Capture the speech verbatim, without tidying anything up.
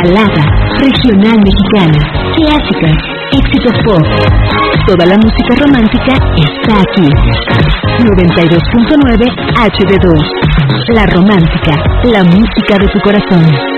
balada, regional mexicana, clásicas, éxitos pop. Toda la música romántica está aquí. noventa y dos punto nueve H D dos. La Romántica, la música de tu corazón.